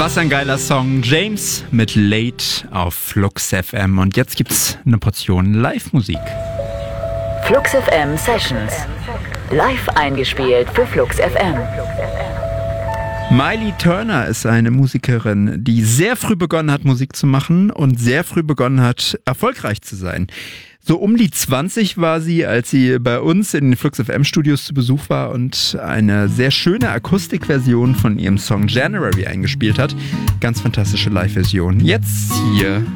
Was ein geiler Song. James mit Late auf Flux FM. Und jetzt gibt's eine Portion Live-Musik. Flux FM Sessions. Live eingespielt für Flux FM. Miley Turner ist eine Musikerin, die sehr früh begonnen hat, Musik zu machen und sehr früh begonnen hat, erfolgreich zu sein. So um die 20 war sie, als sie bei uns in den Flux FM Studios zu Besuch war und eine sehr schöne Akustikversion von ihrem Song January eingespielt hat. Ganz fantastische Live-Version. Jetzt hier